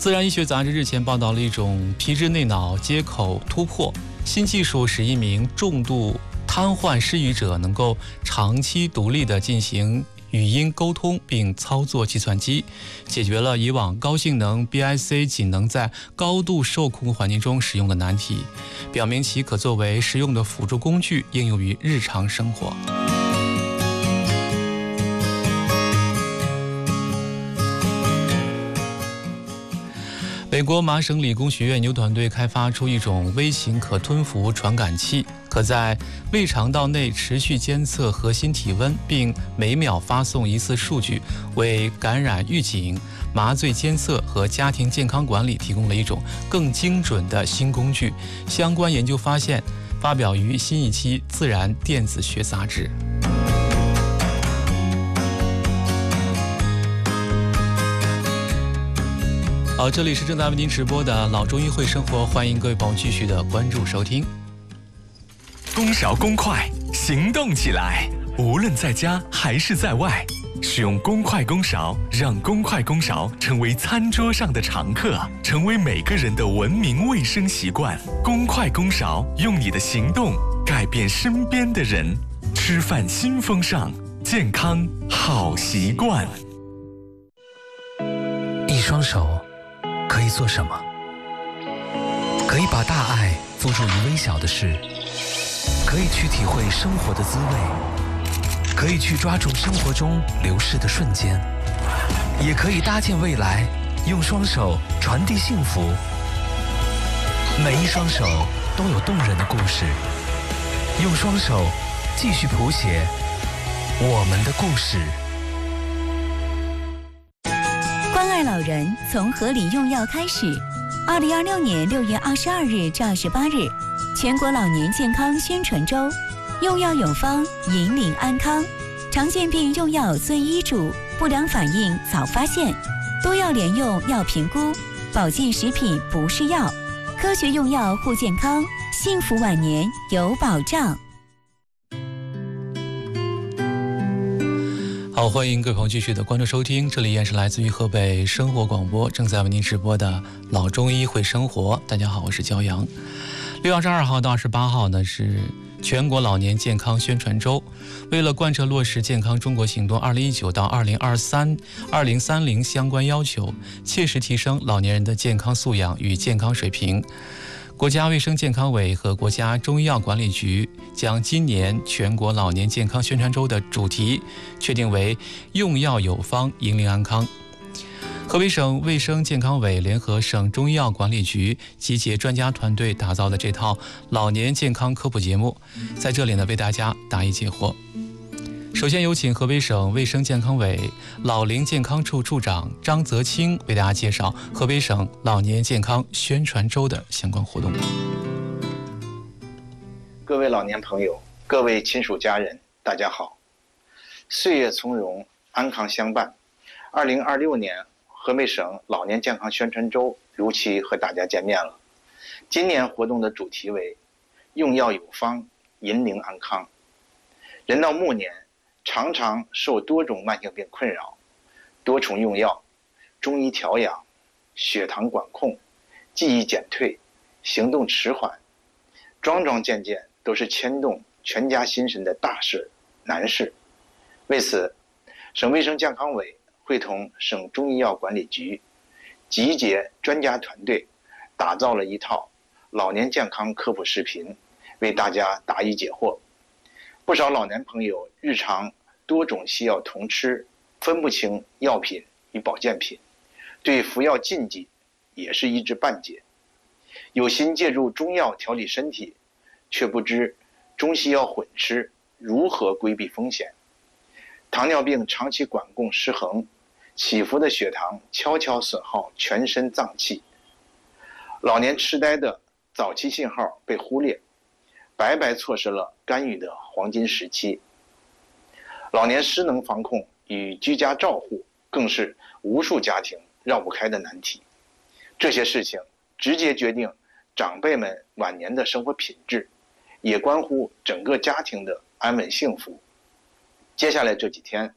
自然医学杂志日前报道了一种皮质内脑接口突破新技术，使一名重度瘫痪失语者能够长期独立地进行语音沟通并操作计算机，解决了以往高性能 BIC 仅能在高度受控环境中使用的难题，表明其可作为实用的辅助工具应用于日常生活。美国麻省理工学院牛团队开发出一种微型可吞服传感器，可在胃肠道内持续监测核心体温，并每秒发送一次数据，为感染预警、麻醉监测和家庭健康管理提供了一种更精准的新工具。相关研究发现发表于新一期《自然电子学》杂志。好，这里是正在为您直播的老中医会生活，欢迎各位朋友继续的关注收听。 公勺公筷，行动起来！无论在家还是在外，使用公筷公勺，让公筷公勺成为餐桌上的常客，成为每个人的文明卫生习惯。公筷公勺，用你的行动改变身边的人。吃饭新风尚，健康好习惯。 一双手可以做什么？可以把大爱付诸于微小的事，可以去体会生活的滋味，可以去抓住生活中流逝的瞬间，也可以搭建未来，用双手传递幸福。每一双手都有动人的故事，用双手继续谱写我们的故事。 关爱老人从合理用药开始。2026年6月22日至28日，全国老年健康宣传周，用药有方，引领安康。常见病用药遵医嘱，不良反应早发现，多药联用要评估，保健食品不是药，科学用药护健康，幸福晚年有保障。 好，欢迎各位朋友继续的关注收听，这里依然是来自于河北生活广播正在为您直播的老中医会生活。大家好，我是焦阳。6月22号到28号呢是全国老年健康宣传周，为了贯彻落实健康中国行动2019到2030相关要求，切实提升老年人的健康素养与健康水平，国家卫生健康委和国家中医药管理局将今年全国老年健康宣传周的主题确定为用药有方，引领安康。河北省卫生健康委联合省中医药管理局集结专家团队打造的这套老年健康科普节目，在这里呢为大家答疑解惑。首先有请河北省卫生健康委老龄健康处处长张泽清为大家介绍河北省老年健康宣传周的相关活动。 各位老年朋友，各位亲属家人，大家好。岁月从容，安康相伴。2026年河北省老年健康宣传周如期和大家见面了。今年活动的主题为用药有方，引领安康。人到暮年，常常受多种慢性病困扰，多重用药、中医调养、血糖管控、记忆减退、行动迟缓，桩桩件件都是牵动全家心神的大事难事。为此，省卫生健康委会同省中医药管理局集结专家团队，打造了一套老年健康科普视频，为大家答疑解惑。不少老年朋友日常多种西药同吃，分不清药品与保健品，对服药禁忌也是一知半解。有心借助中药调理身体，却不知中西药混吃如何规避风险。糖尿病长期管控失衡，起伏的血糖悄悄损耗全身脏器。老年痴呆的早期信号被忽略，白白错失了干预的黄金时期。老年失能防控与居家照护更是无数家庭绕不开的难题。这些事情直接决定长辈们晚年的生活品质，也关乎整个家庭的安稳幸福。接下来这几天，